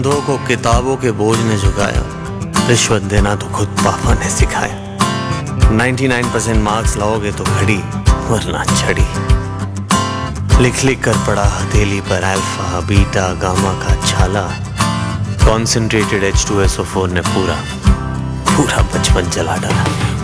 अंधों को किताबों के बोझ ने झुकाया, रिश्वत देना तो खुद पापा ने सिखाया। 99% मार्क्स लाओगे तो घड़ी वरना छड़ी। लिख लिख कर पड़ा हथेली पर अल्फा बीटा गामा का छाला। कॉन्सेंट्रेटेड H2SO4 ने पूरा बचपन जला डाला।